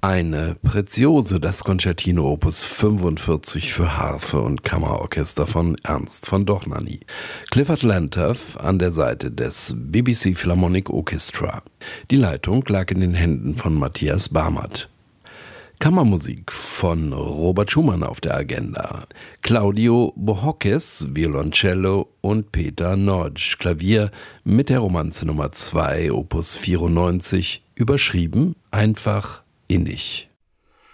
Eine Preziose, das Concertino Opus 45 für Harfe und Kammerorchester von Ernst von Dohnanyi. Clifford Lantoff an der Seite des BBC Philharmonic Orchestra. Die Leitung lag in den Händen von Matthias Barmert. Kammermusik von Robert Schumann auf der Agenda. Claudio Bohocques, Violoncello und Peter Norge, Klavier mit der Romanze Nummer 2, Opus 94, überschrieben einfach innig.